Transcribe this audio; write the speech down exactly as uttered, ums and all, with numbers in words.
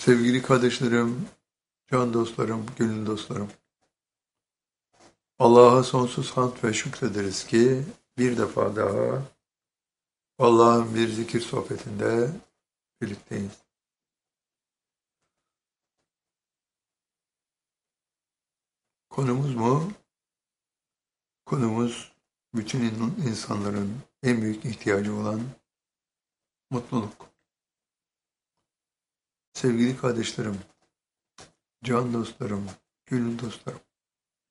Sevgili kardeşlerim, can dostlarım, gönül dostlarım. Allah'a sonsuz hamd ve şükrederiz ki bir defa daha Allah'ın bir zikir sohbetinde birlikteyiz. Konumuz mu? Konumuz bütün insanların en büyük ihtiyacı olan mutluluk. Sevgili kardeşlerim, can dostlarım, gönül dostlarım.